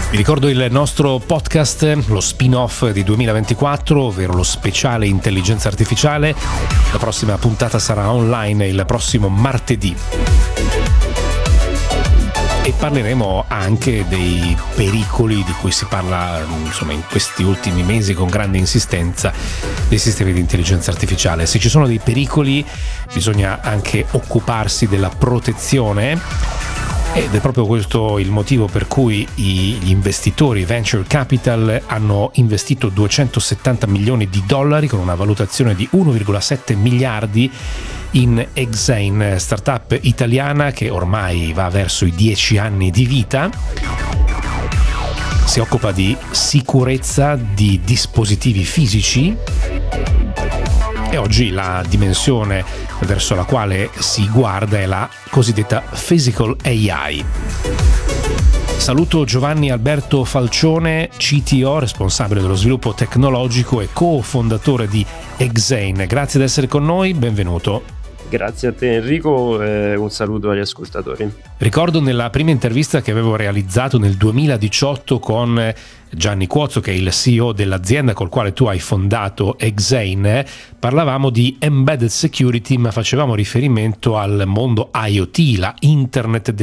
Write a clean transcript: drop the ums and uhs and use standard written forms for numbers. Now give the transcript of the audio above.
Vi ricordo il nostro podcast, lo spin-off di 2024, ovvero lo speciale intelligenza artificiale. La prossima puntata sarà online il prossimo martedì. E parleremo anche dei pericoli di cui si parla in questi ultimi mesi con grande insistenza dei sistemi di intelligenza artificiale. Se ci sono dei pericoli bisogna anche occuparsi della protezione. Ed è proprio questo il motivo per cui gli investitori Venture Capital hanno investito $270 milioni con una valutazione di 1,7 miliardi in Exane, startup italiana che ormai va verso i 10 anni di vita. Si occupa di sicurezza di dispositivi fisici e oggi la dimensione verso la quale si guarda è la cosiddetta Physical AI. Saluto Giovanni Alberto Falcione, CTO, responsabile dello sviluppo tecnologico e cofondatore di Exane. Grazie di essere con noi, benvenuto. Grazie a te Enrico e un saluto agli ascoltatori. Ricordo nella prima intervista che avevo realizzato nel 2018 con Gianni Cuozzo, che è il CEO dell'azienda col quale tu hai fondato Exane, parlavamo di embedded security, ma facevamo riferimento al mondo IoT, la Internet